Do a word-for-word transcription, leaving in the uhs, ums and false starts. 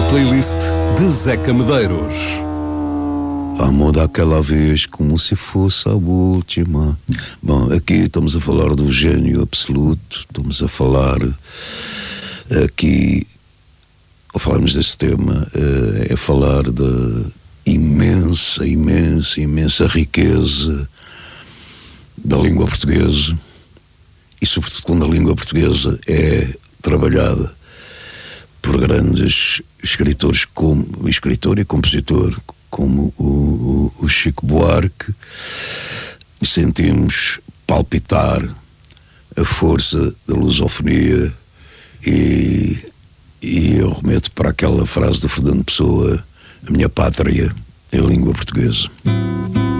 playlist de Zeca Medeiros. Amor daquela vez como se fosse a última. Bom, aqui estamos a falar do gênio absoluto. Estamos a falar aqui, ao falarmos deste tema, é falar da imensa, imensa, imensa riqueza da língua portuguesa, e sobretudo quando a língua portuguesa é trabalhada por grandes escritores, como escritor e compositor, como o, o, o Chico Buarque, sentimos palpitar a força da lusofonia, e, e eu remeto para aquela frase de Fernando Pessoa: a minha pátria é a língua portuguesa.